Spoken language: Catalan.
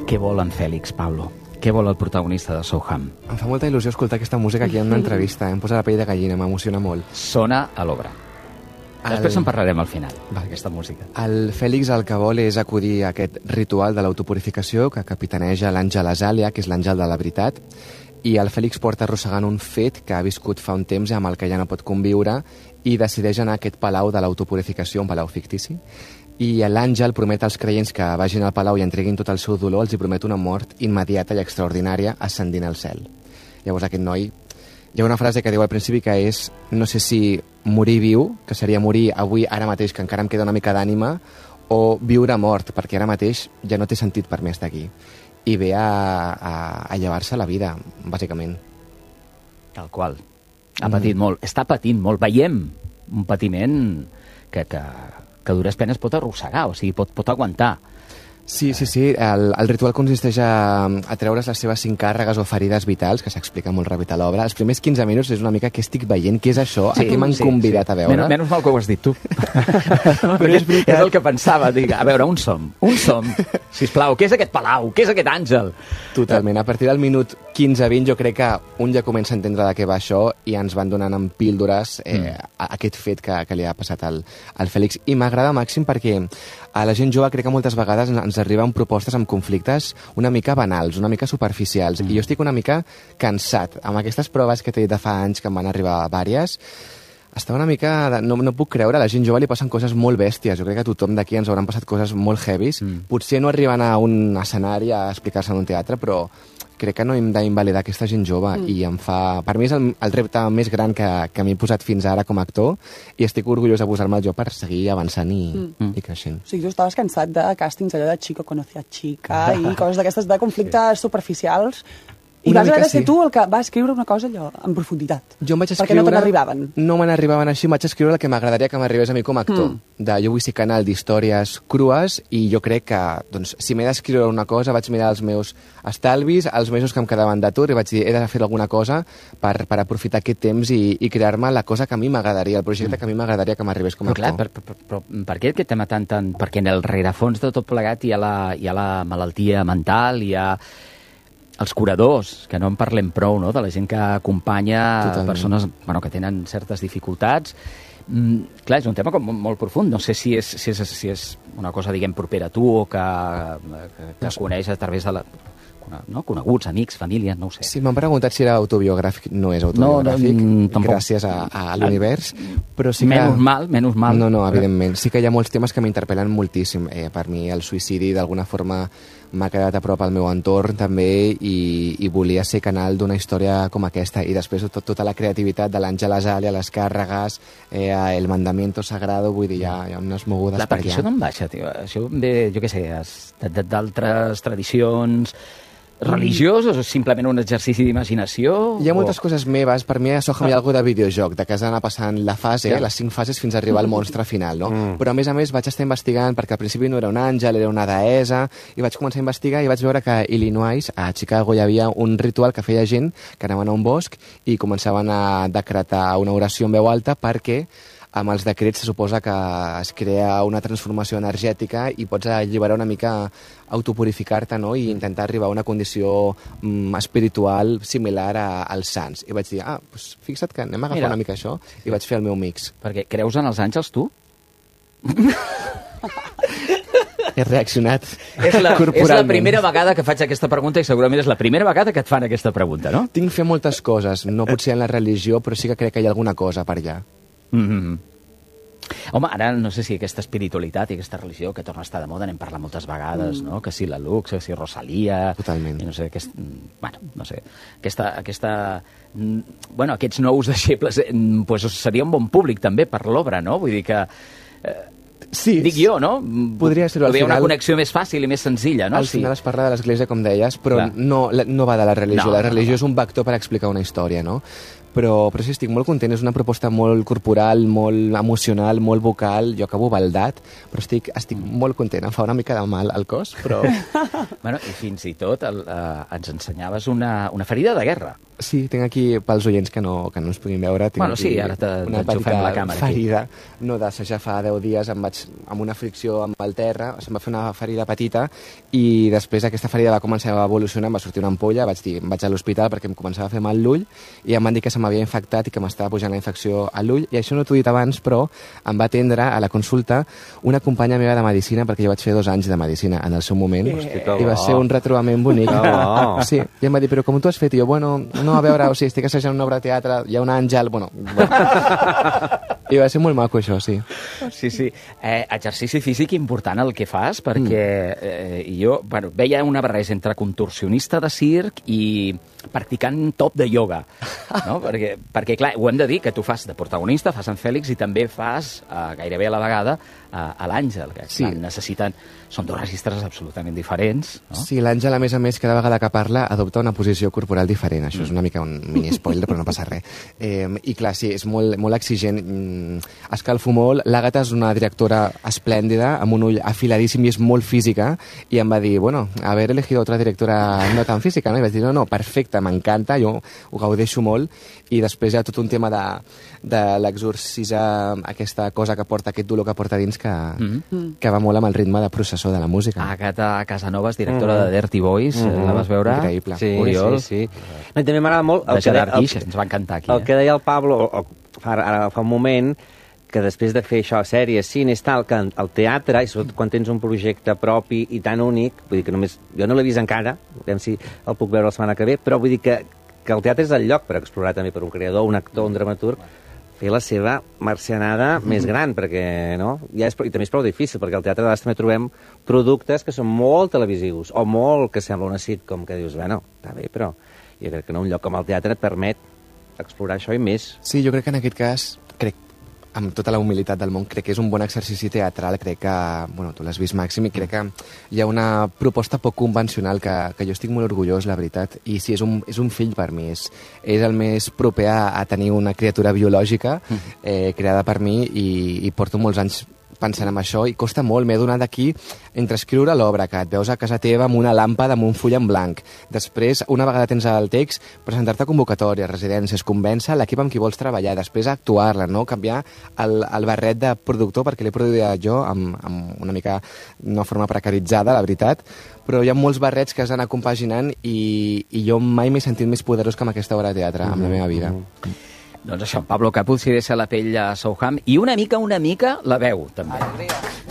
Què vol en Fèlix, Pablo? Què vol el protagonista de Soham? Em fa molta il·lusió escoltar aquesta música aquí en una entrevista. Em posa la pell de gallina, m'emociona molt. Sona a l'obra. Després en parlarem al final, d'aquesta música. El Fèlix el que vol és acudir a aquest ritual de l'autopurificació que capitaneja l'àngel Azàlia, que és l'àngel de la veritat, i el Fèlix porta arrossegant un fet que ha viscut fa un temps i amb el que ja no pot conviure i decideix anar a aquest palau de l'autopurificació, un palau fictici, i l'àngel promet als creients que vagin al palau i entreguin tot el seu dolor, els hi promet una mort immediata i extraordinària ascendint al cel. Llavors aquest noi, hi ha una frase que diu al principi que és, no sé si morir viu, que seria morir avui, ara mateix, que encara em queda una mica d'ànima, o viure mort, perquè ara mateix ja no té sentit per mi estar aquí. I ve a llevar-se la vida, bàsicament. Tal qual. Ha patit molt. Està patint molt. Veiem un patiment que a dures penes pot arrossegar, o sigui, pot aguantar. Sí. El ritual consisteix a treure's les seves 5 càrregues o ferides vitals, que s'explica molt ràpid a l'obra. Els primers 15 minuts és una mica què estic veient, què és això, a què m'han convidat a veure. Menys mal que ho has dit tu. És el que pensava. Dic, a veure, un som. Sisplau, què és aquest palau? Què és aquest àngel? Totalment. A partir del minut 15-20 jo crec que un ja comença a entendre de què va això i ens van donant en píldores aquest fet que li ha passat al Fèlix. I m'agrada màxim perquè a la gent jove crec que moltes vegades ens arriben propostes amb conflictes una mica banals, una mica superficials. I jo estic una mica cansat. Amb aquestes proves que t'he dit de fa anys, que em van arribar vàries, està una mica... No puc creure, a la gent jove li passen coses molt bèsties. Jo crec que a tothom d'aquí ens hauran passat coses molt heavies. Potser no arriben a un escenari a explicar-se en un teatre, però crec que no hem d'invalidar aquesta gent jove i em fa... Per mi és el repte més gran que m'he posat fins ara com a actor i estic orgullós de posar-me jo per seguir avançant i creixent. O sigui, tu estaves cansat de càstings allò de Chico conoce a chica i coses d'aquestes de conflictes superficials i vas haver de ser tu el que va escriure una cosa allò en profunditat. Jo em vaig escriure... Perquè no te n'arribaven. No me n'arribaven així, em vaig escriure el que m'agradaria que m'arribés a mi com a actor. Jo vull ser canal d'històries crues i jo crec que, doncs, si m'he d'escriure una cosa, vaig mirar els meus estalvis, els mesos que em quedaven d'atur i vaig dir, he de fer alguna cosa per aprofitar aquest temps i crear-me la cosa que a mi m'agradaria, el projecte que a mi m'agradaria que m'arribés com a actor. Però per què aquest tema tant? Perquè en el rerefons de tot plegat hi ha la malaltia mental, hi ha els curadors, que no en parlem prou, no? De la gent que acompanya persones que tenen certes dificultats. Clar, és un tema molt profund. No sé si és una cosa, diguem, propera a tu o que coneix a través de coneguts, amics, família, no ho sé. Sí, m'han preguntat si era autobiogràfic. No és autobiogràfic, gràcies a l'univers. Però sí que... Menys mal. No, evidentment. Sí que hi ha molts temes que m'interpel·len moltíssim. Per mi el suïcidi d'alguna forma m'ha quedat a prop al meu entorn també i volia ser canal d'una història com aquesta. I després tota la creativitat de l'Àngel Azàlia, les càrregues, el mandamiento sagrado, vull dir, hi ha unes mogudes per allà. Perquè això d'on baixa, tio? Això ve, jo què sé, d'altres tradicions religioses o simplement un exercici d'imaginació? Hi ha moltes coses meves. Per mi a Soham hi ha alguna de videojoc, de que has d'anar passant la fase, les 5 fases fins a arribar al monstre final, no? Però a més vaig estar investigant, perquè al principi no era un àngel, era una deessa, i vaig començar a investigar i vaig veure que a Illinois, a Chicago, hi havia un ritual que feia gent que anaven a un bosc i començaven a decretar una oració en veu alta perquè amb els decrets se suposa que es crea una transformació energètica i pots alliberar una mica, autopurificar-te, no? I intentar arribar a una condició espiritual similar als sants. I vaig dir, doncs fixa't que anem a agafar una mica això, i vaig fer el meu mix. Perquè creus en els àngels, tu? He reaccionat és la primera vegada que faig aquesta pregunta i segurament és la primera vegada que et fan aquesta pregunta, no? Tinc fer moltes coses, no potser en la religió, però sí que crec que hi ha alguna cosa per allà. Home, ara no sé si aquesta espiritualitat i aquesta religió que torna a estar de moda, n'hem parlat moltes vegades, no? Que si la Lux, que si Rosalia... Totalment. No sé, aquests nous deixebles pues, seria un bon públic també per l'obra, no? Vull dir que... Sí, dic jo, no? Podria ser-ho. Hi ha una connexió més fàcil i més senzilla, no? Al final es parla de l'Església, com deies, però no va de la religió. La religió és un vector per explicar una història, no? Però sí, estic molt content, és una proposta molt corporal, molt emocional, molt vocal, jo acabo baldat, però estic molt content, em fa una mica de mal al cos, però... Bueno, i fins i tot ens ensenyaves una ferida de guerra. Sí, tinc aquí, pels oients que no ens puguin veure, tinc sí, ara t'enxufem la càmera ferida, no d'assajar fa 10 dies, amb una fricció amb el terra, se'm va fer una ferida petita i després aquesta ferida va començar a evolucionar, em va sortir una ampolla, em vaig a l'hospital perquè em començava a fer mal l'ull i em van dir que se m'havia infectat i que m'estava pujant la infecció a l'ull, i això no t'ho he dit abans, però em va atendre a la consulta una companya meva de medicina, perquè jo vaig fer 2 anys de medicina en el seu moment, i va ser un retrobament bonic. Sí, i em va dir, però com tu has fet? I jo, bueno, no, a veure, o sigui, estic assajant una obra de teatre, hi ha un àngel, bueno. I va ser molt maco, això, sí. Sí. Exercici físic important el que fas, perquè jo veia una barreja entre contorsionista de circ i practicant top de ioga, no? Perquè, clar, ho hem de dir, que tu fas de protagonista, fas en Fèlix i també fas, gairebé a la vegada, a l'Àngel, que clar, necessiten... Són 2 registres absolutament diferents, no? Sí, l'Àngel, a més, cada vegada que parla, adopta una posició corporal diferent. Això és una mica un mini-spoiler, però no passa res. I clar, sí, és molt exigent. Escalfo molt. L'Àgata és una directora esplèndida, amb un ull afiladíssim i és molt física, i em va dir, bueno, haver elegido otra directora no tan física, no? I vaig dir, no, perfecte, m'encanta, jo ho gaudeixo molt, i després hi ha tot un tema de l'exorcisar aquesta cosa que porta, aquest dolor que porta dins, que va molt amb el ritme de processó de la música. Agata Casanovas, directora de Dirty Boys, la vas veure? Increïble. Sí, Oriol. Sí. No, i també m'agrada molt... De Gerard Guix, ens va encantar aquí. El que deia el Pablo, ara fa un moment, que després de fer això, sèries, cines, tal, que el teatre, i sobretot quan tens un projecte propi i tan únic, vull dir que només... Jo no l'he vist encara, veurem si el puc veure la setmana que ve, però vull dir que el teatre és el lloc per explorar també per un creador, un actor, un dramaturg, fer la seva marcianada més gran, perquè, no? I també és prou difícil, perquè al teatre de vegades també trobem productes que són molt televisius, o molt que sembla una sitcom, que dius, bueno, està bé, però jo crec que un lloc com el teatre et permet explorar això i més. Sí, jo crec que en aquest cas, amb tota la humilitat del món, crec que és un bon exercici teatral, crec que, bueno, tu l'has vist, Màxim, i crec que hi ha una proposta poc convencional que jo estic molt orgullós, la veritat, i sí, és un fill per mi, és el més proper a tenir una criatura biològica creada per mi, i porto molts anys pensant en això, i costa molt. M'he donat aquí entre escriure l'obra, que et veus a casa teva amb una làmpada, amb un full en blanc. Després, una vegada tens el text, presentar-te a convocatòries, residències, convèncer l'equip amb qui vols treballar, després actuar-la, no? Canviar el barret de productor, perquè l'he produït jo amb una mica d'una forma precaritzada, la veritat, però hi ha molts barrets que has d'anar compaginant, i jo mai m'he sentit més poderós que amb aquesta obra de teatre, amb la meva vida. Doncs això, Pablo Capuz, si deixa la pell a Souham, i una mica la veu, també.